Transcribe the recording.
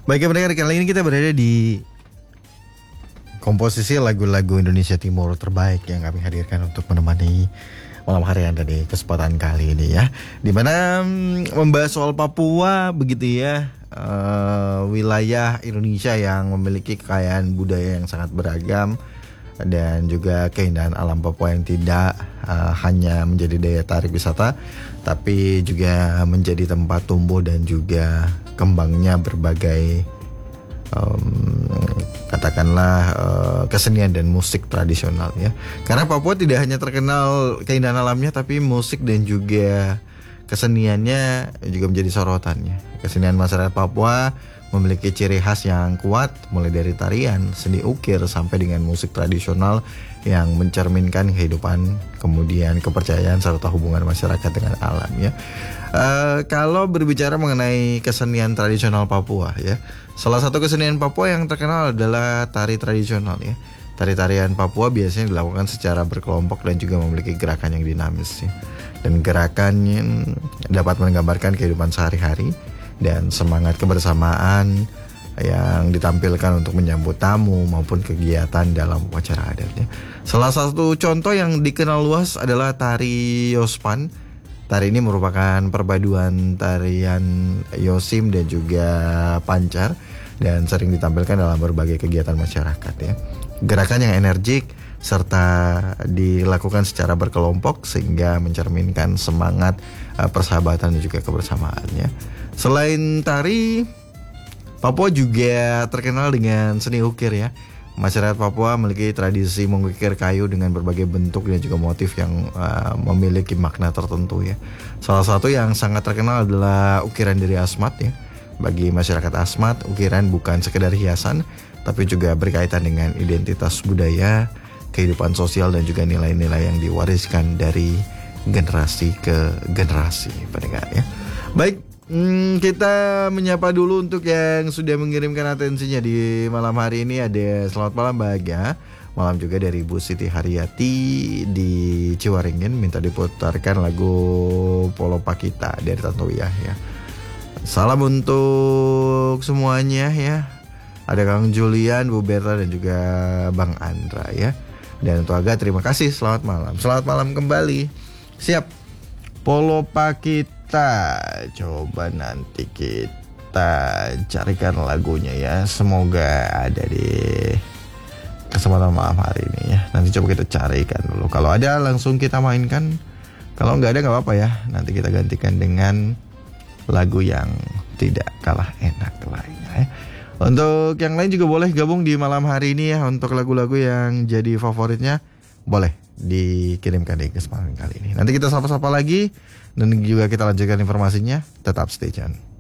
Baik pendengar, kali ini kita berada di komposisi lagu-lagu Indonesia Timur terbaik yang kami hadirkan untuk menemani malam hari Anda di kesempatan kali ini ya. Dimana membahas soal Papua begitu ya, wilayah Indonesia yang memiliki kekayaan budaya yang sangat beragam dan juga keindahan alam Papua yang tidak hanya menjadi daya tarik wisata, tapi juga menjadi tempat tumbuh dan juga kembangnya berbagai katakanlah kesenian dan musik tradisional ya. Karena Papua tidak hanya terkenal keindahan alamnya, tapi musik dan juga keseniannya juga menjadi sorotannya. Kesenian masyarakat Papua memiliki ciri khas yang kuat, mulai dari tarian, seni ukir sampai dengan musik tradisional yang mencerminkan kehidupan, kemudian kepercayaan serta hubungan masyarakat dengan alam ya. Kalau berbicara mengenai kesenian tradisional Papua ya, salah satu kesenian Papua yang terkenal adalah tari tradisional ya. Tari-tarian Papua biasanya dilakukan secara berkelompok dan juga memiliki gerakan yang dinamis ya. Dan gerakannya dapat menggambarkan kehidupan sehari-hari dan semangat kebersamaan yang ditampilkan untuk menyambut tamu maupun kegiatan dalam upacara adatnya. Salah satu contoh yang dikenal luas adalah tari Yospan. Tari ini merupakan perpaduan tarian Yosim dan juga Pancar dan sering ditampilkan dalam berbagai kegiatan masyarakat ya. Gerakan yang energik serta dilakukan secara berkelompok sehingga mencerminkan semangat persahabatan dan juga kebersamaannya. Selain tari, Papua juga terkenal dengan seni ukir ya. Masyarakat Papua memiliki tradisi mengukir kayu dengan berbagai bentuk dan juga motif yang memiliki makna tertentu ya. Salah satu yang sangat terkenal adalah ukiran dari Asmat ya. Bagi masyarakat Asmat, ukiran bukan sekedar hiasan, tapi juga berkaitan dengan identitas budaya, kehidupan sosial dan juga nilai-nilai yang diwariskan dari generasi ke generasi pendengar ya. Baik, kita menyapa dulu untuk yang sudah mengirimkan atensinya di malam hari ini. Ada selamat malam Bahagia. Malam juga dari Bu Siti Haryati di Ciwaringin, minta diputarkan lagu Polo Pakita dari Tantowi ya. Salam untuk semuanya ya. Ada Kang Julian, Bu Berta dan juga Bang Andra ya. Dan untuk Aga terima kasih, selamat malam. Selamat malam kembali. Siap. Polo Pakita. Coba nanti kita carikan lagunya ya. Semoga ada di kesempatan malam hari ini ya. Nanti coba kita carikan dulu. Kalau ada langsung kita mainkan. Kalau nggak ada nggak apa-apa ya. Nanti kita gantikan dengan lagu yang tidak kalah enak lainnya ya. Untuk yang lain juga boleh gabung di malam hari ini ya. Untuk lagu-lagu yang jadi favoritnya boleh dikirimkan di kesempatan kali ini. Nanti kita sapa-sapa lagi dan juga kita lanjutkan informasinya. Tetap stay tune.